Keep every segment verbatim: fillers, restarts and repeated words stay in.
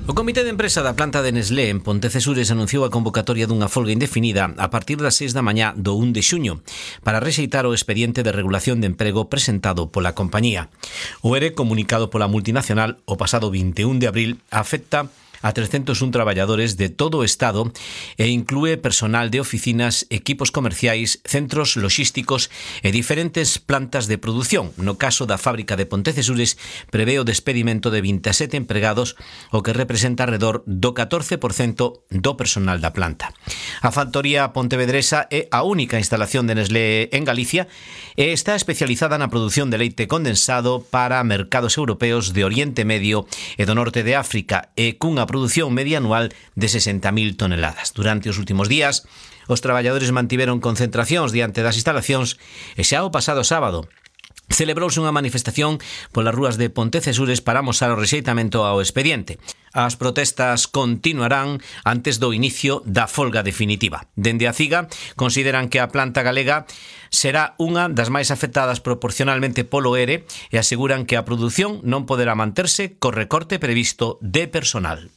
O Comité de Empresa da planta de Nestlé en Pontecesures anunciou a convocatoria dunha folga indefinida a partir das seis da mañá do un de xuño para rexeitar o expediente de regulación de emprego presentado pola compañía. O ERE, comunicado pola multinacional o pasado vinte e un de abril, afecta a trescentos un traballadores de todo o Estado e inclúe personal de oficinas, equipos comerciais, centros loxísticos e diferentes plantas de produción. No caso da fábrica de Pontecesures, prevé o despedimento de vinte e sete empregados, o que representa alrededor do catorce por cento do personal da planta. A factoría pontevedresa é a única instalación de Nestlé en Galicia e está especializada na produción de leite condensado para mercados europeos de Oriente Medio e do norte de África e cunha produción media anual de sesenta mil toneladas. Durante os últimos días, os traballadores mantiveron concentracións diante das instalacións e xa o pasado sábado celebrouse unha manifestación polas rúas de Pontecesures para amosar o rexeitamento ao expediente. As protestas continuarán antes do inicio da folga definitiva. Dende a CIGA consideran que a planta galega será unha das máis afectadas proporcionalmente polo ERE e aseguran que a produción non poderá manterse co recorte previsto de personal.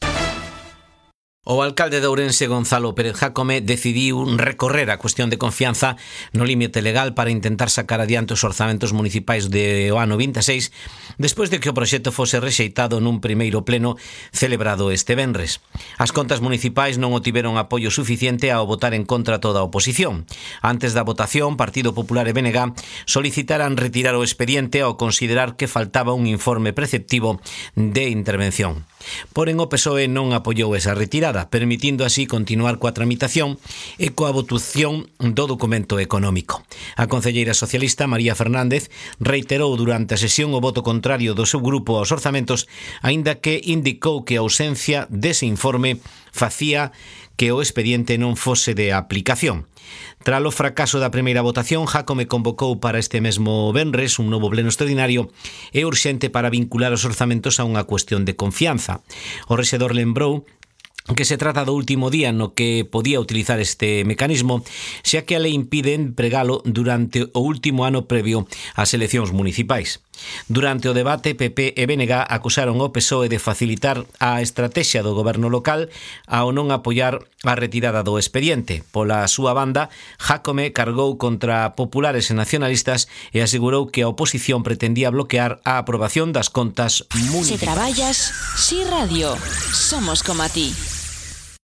O alcalde de Ourense, Gonzalo Pérez Jácome, decidiu recorrer a cuestión de confianza no límite legal para intentar sacar adiante os orzamentos municipais de o ano vinte e seis, despois de que o proxecto fose rexeitado nun primeiro pleno celebrado este venres. As contas municipais non obtiveron apoio suficiente ao votar en contra toda a oposición. Antes da votación, Partido Popular e B N G solicitaran retirar o expediente ao considerar que faltaba un informe preceptivo de intervención. Porén, o P S O E non apoiou esa retirada, permitindo así continuar coa tramitación e coa votación do documento económico. A concelleira socialista María Fernández reiterou durante a sesión o voto contrario do seu grupo aos orzamentos, aínda que indicou que a ausencia dese informe facía que o expediente non fose de aplicación. Tras o fracaso da primeira votación, Jácome convocou para este mesmo venres un novo pleno extraordinario e urxente para vincular os orzamentos a unha cuestión de confianza. O rexedor lembrou que se trata do último día no que podía utilizar este mecanismo, xa que a lei impide empregalo durante o último ano previo ás eleccións municipais. Durante o debate, P P e B N G acusaron o P S O E de facilitar a estrategia do goberno local ao non apoiar a retirada do expediente. Pola súa banda, Jácome cargou contra populares e nacionalistas e asegurou que a oposición pretendía bloquear a aprobación das contas municipais. Si traballas, si radio, somos como a ti.